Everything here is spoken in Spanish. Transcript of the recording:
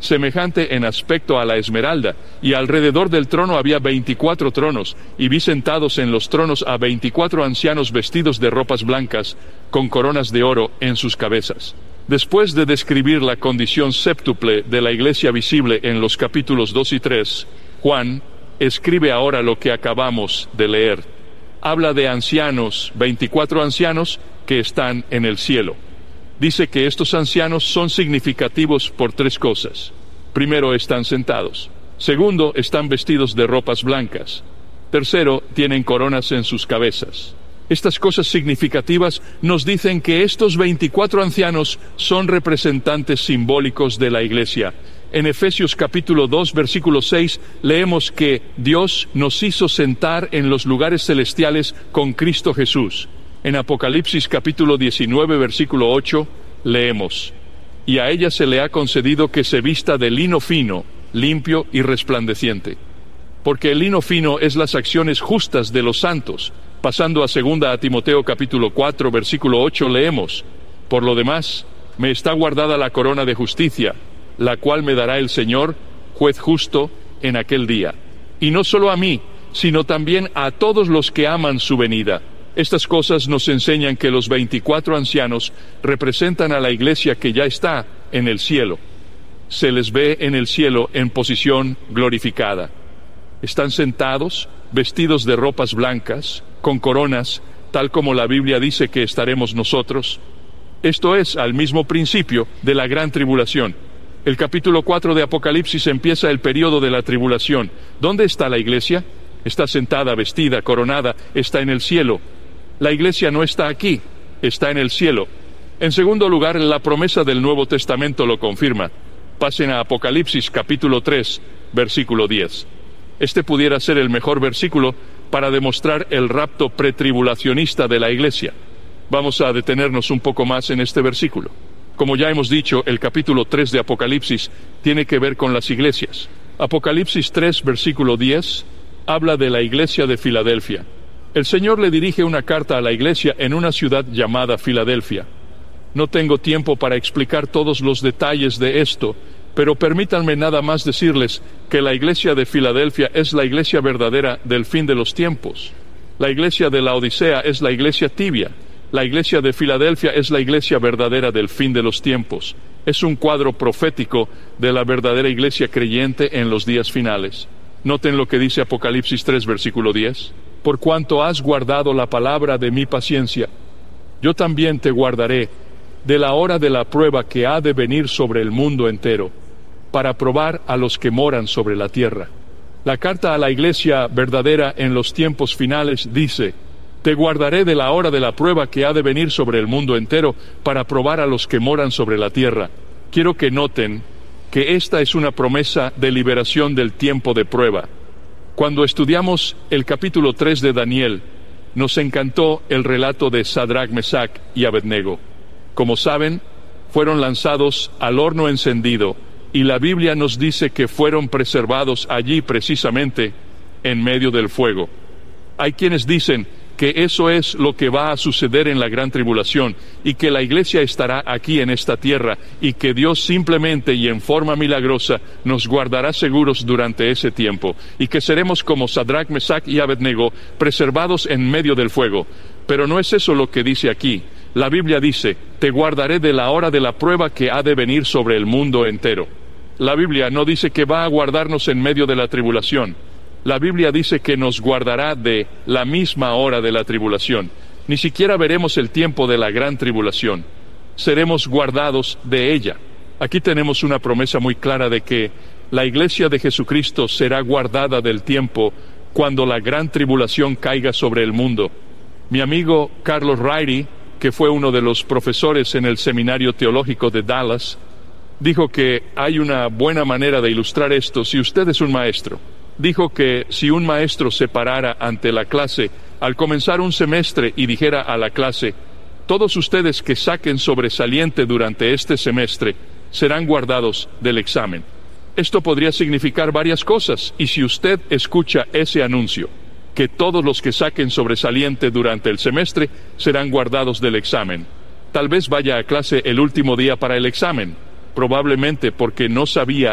semejante en aspecto a la esmeralda, y alrededor del trono había 24 tronos, y vi sentados en los tronos a 24 ancianos vestidos de ropas blancas, con coronas de oro en sus cabezas. Después de describir la condición séptuple de la iglesia visible en los capítulos 2 y 3, Juan escribe ahora lo que acabamos de leer. Habla de ancianos, 24 ancianos que están en el cielo. Dice que estos ancianos son significativos por 3 cosas. Primero, están sentados. Segundo, están vestidos de ropas blancas. Tercero, tienen coronas en sus cabezas. Estas cosas significativas nos dicen que estos 24 ancianos son representantes simbólicos de la iglesia. En Efesios capítulo 2, versículo 6, leemos que Dios nos hizo sentar en los lugares celestiales con Cristo Jesús. En Apocalipsis capítulo 19, versículo 8, leemos: y a ella se le ha concedido que se vista de lino fino, limpio y resplandeciente. Porque el lino fino es las acciones justas de los santos. Pasando a 2 Timoteo capítulo 4, versículo 8, leemos: por lo demás, me está guardada la corona de justicia, la cual me dará el Señor, juez justo, en aquel día. Y no solo a mí, sino también a todos los que aman su venida. Estas cosas nos enseñan que los 24 ancianos representan a la iglesia que ya está en el cielo. Se les ve en el cielo en posición glorificada. Están sentados, vestidos de ropas blancas, con coronas, tal como la Biblia dice que estaremos nosotros. Esto es al mismo principio de la gran tribulación. El capítulo 4 de Apocalipsis empieza el periodo de la tribulación. ¿Dónde está la iglesia? Está sentada, vestida, coronada, está en el cielo. La iglesia no está aquí, está en el cielo. En segundo lugar, la promesa del Nuevo Testamento lo confirma. Pasen a Apocalipsis capítulo 3, versículo 10. Este pudiera ser el mejor versículo para demostrar el rapto pretribulacionista de la iglesia. Vamos a detenernos un poco más en este versículo. Como ya hemos dicho, el capítulo 3 de Apocalipsis tiene que ver con las iglesias. Apocalipsis 3, versículo 10, habla de la iglesia de Filadelfia. El Señor le dirige una carta a la iglesia en una ciudad llamada Filadelfia. No tengo tiempo para explicar todos los detalles de esto, pero permítanme nada más decirles que la iglesia de Filadelfia es la iglesia verdadera del fin de los tiempos. La iglesia de la Odisea es la iglesia tibia. La iglesia de Filadelfia es la iglesia verdadera del fin de los tiempos. Es un cuadro profético de la verdadera iglesia creyente en los días finales. Noten lo que dice Apocalipsis 3, versículo 10. Por cuanto has guardado la palabra de mi paciencia, yo también te guardaré de la hora de la prueba que ha de venir sobre el mundo entero, para probar a los que moran sobre la tierra. La carta a la iglesia verdadera en los tiempos finales dice: te guardaré de la hora de la prueba que ha de venir sobre el mundo entero, para probar a los que moran sobre la tierra. Quiero que noten que esta es una promesa de liberación del tiempo de prueba. Cuando estudiamos el capítulo 3 de Daniel, nos encantó el relato de Sadrach, Mesach y Abednego. Como saben, fueron lanzados al horno encendido, y la Biblia nos dice que fueron preservados allí precisamente en medio del fuego. Hay quienes dicen que eso es lo que va a suceder en la gran tribulación, y que la iglesia estará aquí en esta tierra, y que Dios simplemente y en forma milagrosa nos guardará seguros durante ese tiempo, y que seremos como Sadrach, Mesach y Abednego, preservados en medio del fuego. Pero no es eso lo que dice aquí. La Biblia dice: te guardaré de la hora de la prueba que ha de venir sobre el mundo entero. La Biblia no dice que va a guardarnos en medio de la tribulación. La Biblia dice que nos guardará de la misma hora de la tribulación. Ni siquiera veremos el tiempo de la gran tribulación. Seremos guardados de ella. Aquí tenemos una promesa muy clara de que la iglesia de Jesucristo será guardada del tiempo cuando la gran tribulación caiga sobre el mundo. Mi amigo Carlos Riley, que fue uno de los profesores en el Seminario Teológico de Dallas, dijo que hay una buena manera de ilustrar esto si usted es un maestro. Dijo que si un maestro se parara ante la clase al comenzar un semestre y dijera a la clase: todos ustedes que saquen sobresaliente durante este semestre serán guardados del examen. Esto podría significar varias cosas, y si usted escucha ese anuncio, que todos los que saquen sobresaliente durante el semestre serán guardados del examen, tal vez vaya a clase el último día para el examen, probablemente porque no sabía